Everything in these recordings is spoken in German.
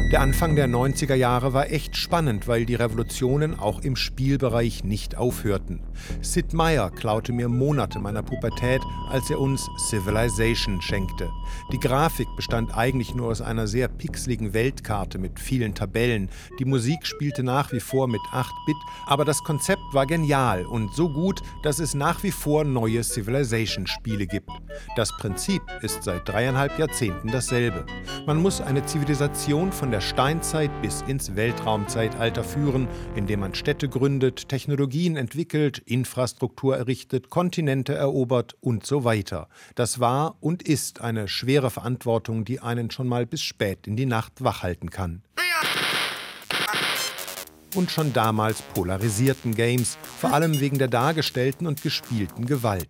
Der Anfang der 90er Jahre war echt spannend, weil die Revolutionen auch im Spielbereich nicht aufhörten. Sid Meier klaute mir Monate meiner Pubertät, als er uns Civilization schenkte. Die Grafik bestand eigentlich nur aus einer sehr pixeligen Weltkarte mit vielen Tabellen. Die Musik spielte nach wie vor mit 8-Bit, aber das Konzept war genial und so gut, dass es nach wie vor neue Civilization-Spiele gibt. Das Prinzip ist seit 3,5 Jahrzehnten dasselbe. Man muss eine Zivilisation von der Steinzeit bis ins Weltraumzeitalter führen, indem man Städte gründet, Technologien entwickelt, Infrastruktur errichtet, Kontinente erobert und so weiter. Das war und ist eine schwere Verantwortung, die einen schon mal bis spät in die Nacht wachhalten kann. Und schon damals polarisierten Games, vor allem wegen der dargestellten und gespielten Gewalt.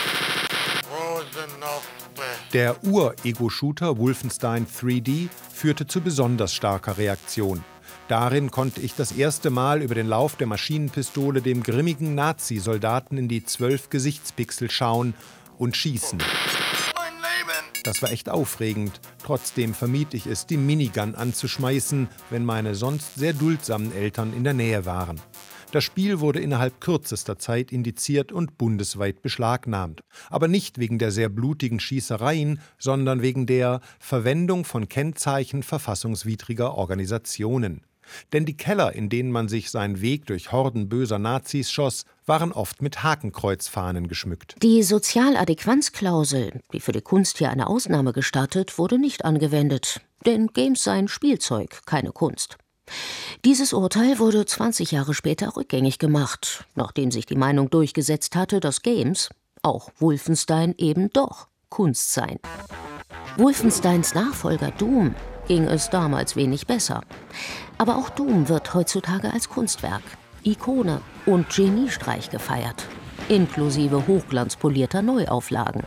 Der Ur-Ego-Shooter Wolfenstein 3D führte zu besonders starker Reaktion. Darin konnte ich das erste Mal über den Lauf der Maschinenpistole dem grimmigen Nazi-Soldaten in die 12 Gesichtspixel schauen und schießen. Das war echt aufregend. Trotzdem vermied ich es, die Minigun anzuschmeißen, wenn meine sonst sehr duldsamen Eltern in der Nähe waren. Das Spiel wurde innerhalb kürzester Zeit indiziert und bundesweit beschlagnahmt. Aber nicht wegen der sehr blutigen Schießereien, sondern wegen der Verwendung von Kennzeichen verfassungswidriger Organisationen. Denn die Keller, in denen man sich seinen Weg durch Horden böser Nazis schoss, waren oft mit Hakenkreuzfahnen geschmückt. Die Sozialadäquanzklausel, die für die Kunst hier eine Ausnahme gestattet, wurde nicht angewendet. Denn Games seien Spielzeug, keine Kunst. Dieses Urteil wurde 20 Jahre später rückgängig gemacht, nachdem sich die Meinung durchgesetzt hatte, dass Games, auch Wolfenstein, eben doch Kunst seien. Wolfensteins Nachfolger Doom ging es damals wenig besser. Aber auch Doom wird heutzutage als Kunstwerk, Ikone und Geniestreich gefeiert, inklusive hochglanzpolierter Neuauflagen.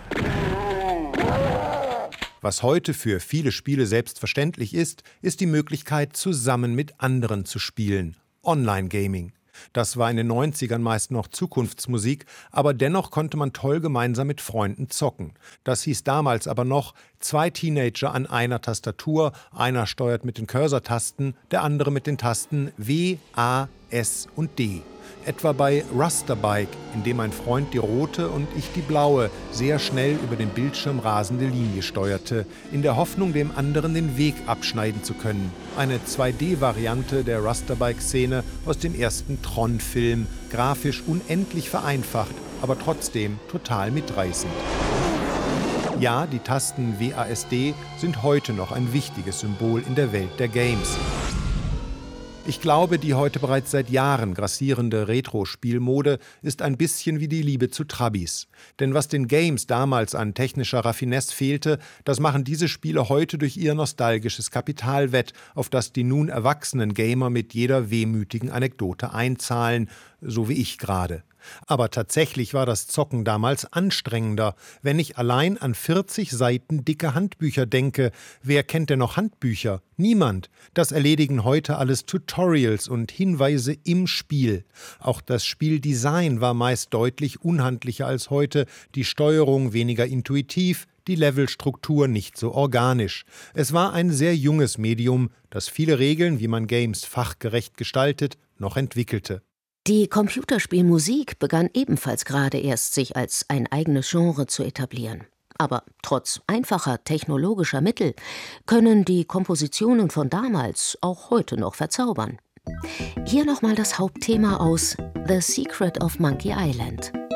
Was heute für viele Spiele selbstverständlich ist, ist die Möglichkeit, zusammen mit anderen zu spielen. Online-Gaming. Das war in den 90ern meist noch Zukunftsmusik, aber dennoch konnte man toll gemeinsam mit Freunden zocken. Das hieß damals aber noch 2 Teenager an einer Tastatur, einer steuert mit den Cursor-Tasten, der andere mit den Tasten W, A, S und D. Etwa bei Rusterbike, in dem ein Freund die rote und ich die blaue sehr schnell über den Bildschirm rasende Linie steuerte, in der Hoffnung, dem anderen den Weg abschneiden zu können. Eine 2D-Variante der Rusterbike-Szene aus dem ersten Tron-Film, grafisch unendlich vereinfacht, aber trotzdem total mitreißend. Ja, die Tasten WASD sind heute noch ein wichtiges Symbol in der Welt der Games. Ich glaube, die heute bereits seit Jahren grassierende Retro-Spielmode ist ein bisschen wie die Liebe zu Trabis. Denn was den Games damals an technischer Raffinesse fehlte, das machen diese Spiele heute durch ihr nostalgisches Kapital wett, auf das die nun erwachsenen Gamer mit jeder wehmütigen Anekdote einzahlen, so wie ich gerade. Aber tatsächlich war das Zocken damals anstrengender. Wenn ich allein an 40 Seiten dicke Handbücher denke, wer kennt denn noch Handbücher? Niemand. Das erledigen heute alles Tutorials und Hinweise im Spiel. Auch das Spieldesign war meist deutlich unhandlicher als heute, die Steuerung weniger intuitiv, die Levelstruktur nicht so organisch. Es war ein sehr junges Medium, das viele Regeln, wie man Games fachgerecht gestaltet, noch entwickelte. Die Computerspielmusik begann ebenfalls gerade erst, sich als ein eigenes Genre zu etablieren. Aber trotz einfacher technologischer Mittel können die Kompositionen von damals auch heute noch verzaubern. Hier nochmal das Hauptthema aus The Secret of Monkey Island.